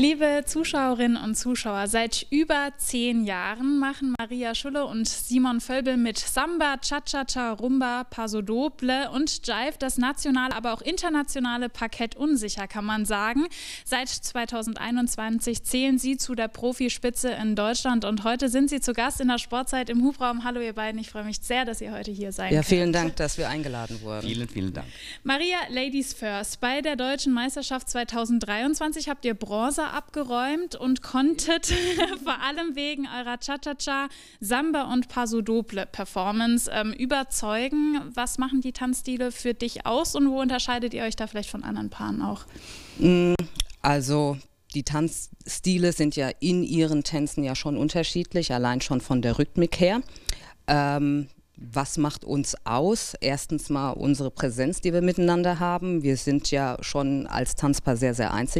Liebe Zuschauerinnen und Zuschauer, seit über 10 Jahren machen Maria Schulle und Simon Völbel mit Samba, Cha-Cha-Cha, Rumba, Paso Doble und Jive das nationale, aber auch internationale Parkett unsicher, kann man sagen. Seit 2021 zählen sie zu der Profispitze in Deutschland und heute sind sie zu Gast in der Sportzeit im Hubraum. Hallo ihr beiden, ich freue mich sehr, dass ihr heute hier seid. Ja, vielen Dank, dass wir eingeladen wurden. Vielen, vielen Dank. Maria, Ladies first. Bei der Deutschen Meisterschaft 2023 habt ihr Bronze abgeräumt und konntet vor allem wegen eurer Cha-Cha-Cha, Samba und Paso Doble Performance überzeugen. Was machen die Tanzstile für dich aus und wo unterscheidet ihr euch da vielleicht von anderen Paaren auch? Also die Tanzstile sind ja in ihren Tänzen ja schon unterschiedlich, allein schon von der Rhythmik her. Was macht uns aus? Erstens mal unsere Präsenz, die wir miteinander haben. Wir sind ja schon als Tanzpaar sehr, sehr einzigartig.